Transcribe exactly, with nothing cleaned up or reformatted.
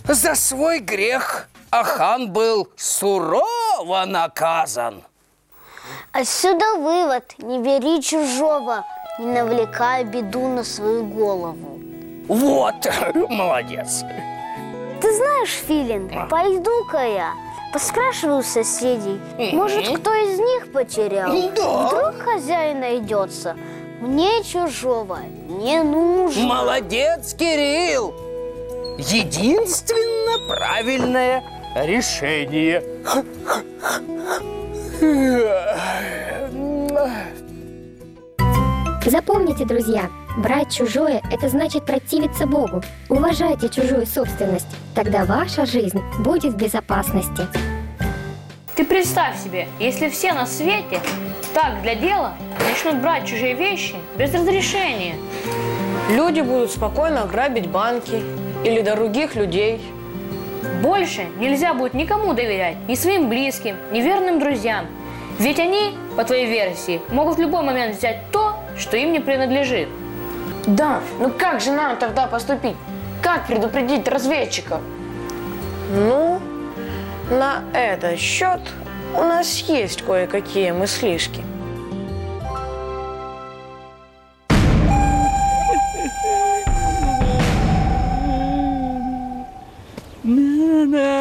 За свой грех Ахан был сурово наказан. Отсюда вывод: не бери чужого, не навлекай беду на свою голову. Вот, молодец. Ты знаешь, Филин, пойду-ка я поспрашиваю у соседей. Может, кто из них потерял? Да. Вдруг хозяин найдется. Мне чужого не нужно. Молодец, Кирилл. Единственно правильное решение. Запомните, друзья, брать чужое – это значит противиться Богу. Уважайте чужую собственность, тогда ваша жизнь будет в безопасности. Ты представь себе, если все на свете так для дела начнут брать чужие вещи без разрешения. Люди будут спокойно грабить банки или других людей. Больше нельзя будет никому доверять, ни своим близким, ни верным друзьям. Ведь они, по твоей версии, могут в любой момент взять то, что им не принадлежит. Да, ну как же нам тогда поступить? Как предупредить разведчиков? Ну, на этот счет у нас есть кое-какие мыслишки.